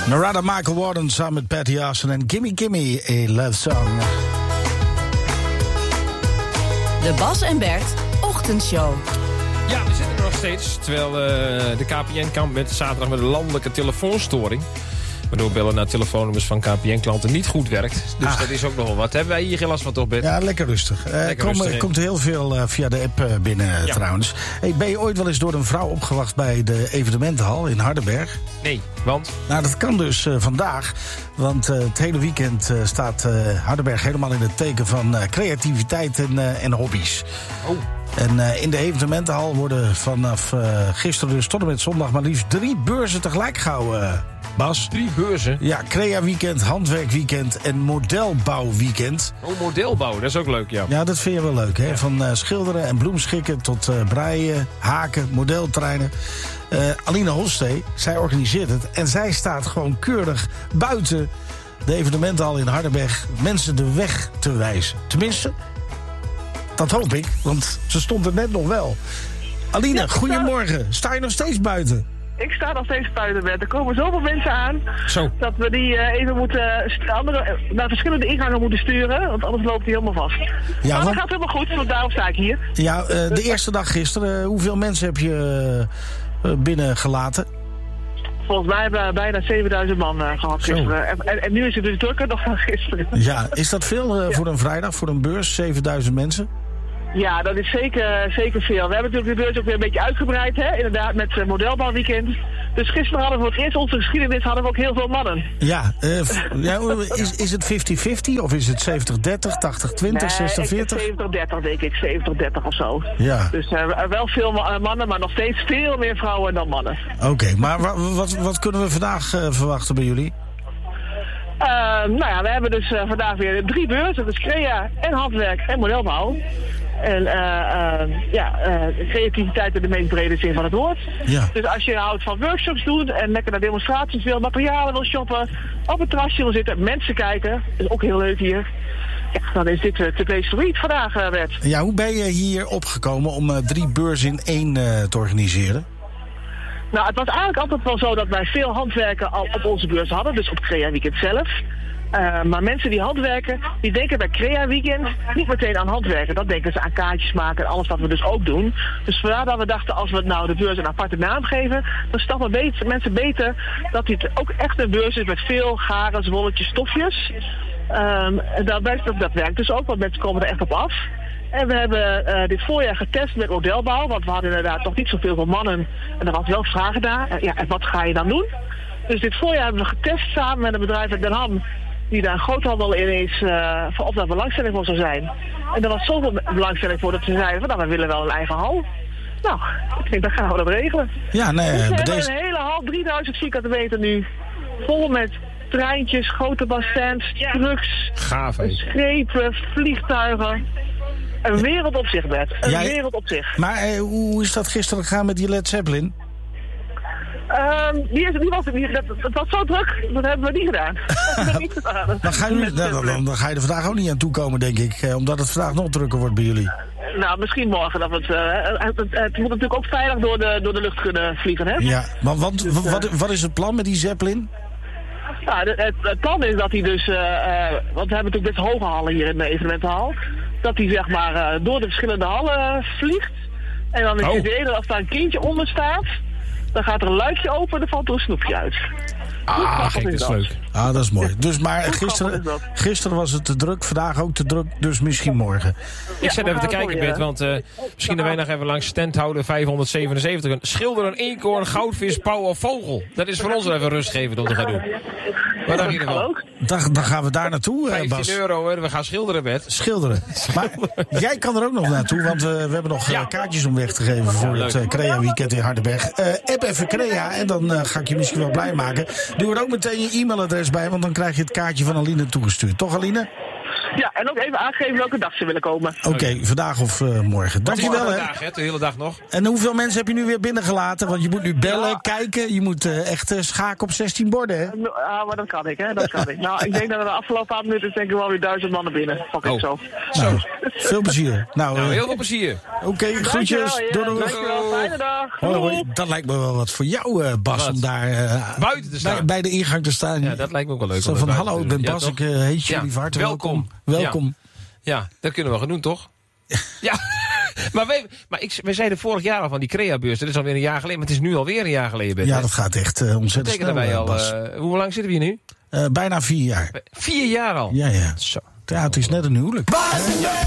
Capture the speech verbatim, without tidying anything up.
Narada Michael Warden samen met Patty Austin en Gimme Gimme, a love song. De Bas en Bert Ochtendshow. Ja, we zitten er nog steeds. Terwijl uh, de K P N kampt met zaterdag met een landelijke telefoonstoring. Waardoor bellen naar telefoonnummers van K P N-klanten niet goed werkt. Dus ah. dat is ook nog wel wat. Hebben wij hier geen last van toch, Bert? Ja, lekker rustig. Er uh, kom, uh, komt heel veel uh, via de app uh, binnen uh, ja. trouwens. Hey, ben je ooit wel eens door een vrouw opgewacht bij de evenementenhal in Hardenberg? Nee, want? Nou, dat kan dus uh, vandaag. Want uh, het hele weekend uh, staat uh, Hardenberg helemaal in het teken van uh, creativiteit en, uh, en hobby's. Oh. En uh, in de evenementenhal worden vanaf uh, gisteren dus tot en met zondag maar liefst drie beurzen tegelijk gehouden. Uh, Bas. Drie beurzen? Ja, Crea-weekend, handwerkweekend en modelbouwweekend. Oh, modelbouw, dat is ook leuk, ja. Ja, dat vind je wel leuk, hè? Ja. Van uh, schilderen en bloemschikken tot uh, breien, haken, modeltreinen. Uh, Aline Hofstee, zij organiseert het. En zij staat gewoon keurig buiten de evenementenhal in Hardenberg mensen de weg te wijzen. Tenminste, dat hoop ik, want ze stond er net nog wel. Aline, ja, goedemorgen. Sta je nog steeds buiten? Ik sta nog steeds buiten, Bert. Er komen zoveel mensen aan Zo. dat we die uh, even moeten st- andere, naar verschillende ingangen moeten sturen, want anders loopt hij helemaal vast. Ja, maar dat gaat helemaal goed, want daarom sta ik hier. Ja, uh, de dus, eerste dag gisteren, uh, hoeveel mensen heb je uh, binnengelaten? Volgens mij hebben we bijna zevenduizend man uh, gehad gisteren. En, en, en nu is het dus drukker nog dan gisteren. Ja, is dat veel uh, ja. voor een vrijdag, voor een beurs, zevenduizend mensen? Ja, dat is zeker, zeker veel. We hebben natuurlijk de beurs ook weer een beetje uitgebreid, hè? Inderdaad, met uh, modelbouwweekend. Dus gisteren hadden we voor het eerst onze geschiedenis hadden we ook heel veel mannen. Ja, uh, ja is, is het vijftig vijftig of is het zeventig dertig, tachtig twintig, zestig veertig? zeventig dertig denk ik, zeventig dertig of zo. Ja. Dus uh, wel veel mannen, maar nog steeds veel meer vrouwen dan mannen. Oké, okay, maar wa- wat, wat kunnen we vandaag uh, verwachten bij jullie? Uh, nou ja, we hebben dus uh, vandaag weer drie beurzen. Dus Crea en handwerk en modelbouw. En uh, uh, ja, uh, creativiteit in de meest brede zin van het woord. Ja. Dus als je houdt van workshops doen en lekker naar demonstraties wil, materialen wil shoppen, op het terrasje wil zitten, mensen kijken, is ook heel leuk hier. Ja, dan is dit uh, de place to read vandaag, uh, Bert. Ja, hoe ben je hier opgekomen om uh, drie beurzen in één uh, te organiseren? Nou, het was eigenlijk altijd wel zo dat wij veel handwerken al op onze beurs hadden, dus op Crea Weekend zelf. Uh, maar mensen die handwerken, die denken bij Crea Weekend niet meteen aan handwerken. Dat denken ze aan kaartjes maken en alles wat we dus ook doen. Dus vandaar dat we dachten, als we nou de beurs een aparte naam geven, dan snappen beter, mensen beter dat dit ook echt een beurs is met veel garens, wolletjes, stofjes. Um, en dat werkt, dat, dat werkt dus ook, want mensen komen er echt op af. En we hebben uh, dit voorjaar getest met modelbouw, want we hadden inderdaad nog niet zoveel van mannen. En er was wel vragen naar. Uh, ja, en wat ga je dan doen? Dus dit voorjaar hebben we getest samen met een bedrijf uit Den Ham, die daar een groothandel in is, uh, of daar belangstelling voor zou zijn. En er was zoveel belangstelling voor dat ze zeiden van, nou, we willen wel een eigen hal. Nou, ik denk, dan gaan we dat regelen. Ja, nee, dus we hebben deze... een hele hal, drieduizend vierkante meter nu, vol met treintjes, grote bassins, trucks, gaaf, schepen, vliegtuigen. Een wereld op zich, Bert. Een Jij... wereld op zich. Maar eh, hoe is dat gisteren gegaan met die Led Zeppelin? Um, die, is, die was, die, dat, dat was zo druk, dat hebben we niet gedaan. Dat hebben we niet gedaan. Dan ga, je nu, dan, dan, dan ga je er vandaag ook niet aan toekomen, denk ik. Eh, omdat het vandaag nog drukker wordt bij jullie. Nou, misschien morgen. Dat we het, uh, het, het, het moet natuurlijk ook veilig door de, door de lucht kunnen vliegen, hè? Ja, maar wat, dus, uh, wat, wat is het plan met die Zeppelin? Nou, het, het, het plan is dat hij dus, uh, uh, want we hebben natuurlijk best hoge hallen hier in de evenementenhal, dat hij zeg maar uh, door de verschillende hallen vliegt. En dan is oh. het idee als daar een kindje onder staat, dan gaat er een luikje open en dan valt er een snoepje uit. Ah, gek, dat is leuk. Ah, dat is mooi. Dus maar gisteren, gisteren was het te druk, vandaag ook te druk, dus misschien morgen. Ik zet even te kijken, Bert, want uh, misschien dat wij nog even langs stand houden vijfhonderdzevenenzeventig. Een schilder, een eekhoorn, goudvis, pauw of vogel. Dat is voor ons wel even rustgevend om te gaan doen. Wat dacht je ervan? Dan, dan gaan we daar naartoe, vijftien Bas. euro, hè? We gaan schilderen, Bert. Schilderen. Maar jij kan er ook nog naartoe, want uh, we hebben nog ja. uh, kaartjes om weg te geven voor ja, het uh, Crea Weekend in Hardenberg. Uh, app even Crea en dan uh, ga ik je misschien wel blij maken. Doe er ook meteen je e-mailadres bij, want dan krijg je het kaartje van Aline toegestuurd. Toch, Aline? Ja, en ook even aangeven welke dag ze willen komen. Oké, okay, vandaag of uh, morgen. Dankjewel, hè. Vandaag, hè, de hele dag nog. En hoeveel mensen heb je nu weer binnengelaten? Want je moet nu bellen, ja. kijken. Je moet uh, echt uh, schaken op zestien borden, hè? Uh, uh, maar dat kan ik, hè. Dat kan ik. Nou, ik denk dat we de afgelopen paar minuten denk ik wel weer duizend mannen binnen. Pak ik oh. zo. Nou, veel plezier. Nou, nou uh, heel veel plezier. Oké, okay, groetjes. Doei, doei. Dankjewel, fijne dag. Hoi, hoi. Dat lijkt me wel wat voor jou, uh, Bas, wat? om daar uh, buiten te staan. Bij, bij de ingang te staan. Ja, dat lijkt me ook wel leuk. Zo van, hallo, ik ben Bas, ja, ik uh, heet jullie ja, hart. Welkom. Welkom. Ja. ja, dat kunnen we gaan doen, toch? Ja, maar, wij, maar ik, wij zeiden vorig jaar al van die Crea-beurs. Dat is alweer een jaar geleden, maar het is nu alweer een jaar geleden. Ja, dat gaat echt uh, ontzettend snel, wij al, Bas. Uh, hoe lang zitten we hier nu? Uh, bijna vier jaar. Vier jaar al? Ja, ja. Zo. Ja, het is net een huwelijk.